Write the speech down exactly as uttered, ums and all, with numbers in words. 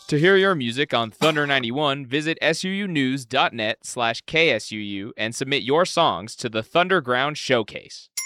To hear your music on Thunder ninety-one, visit suunews.net slash KSUU and submit your songs to the Thunderground Showcase.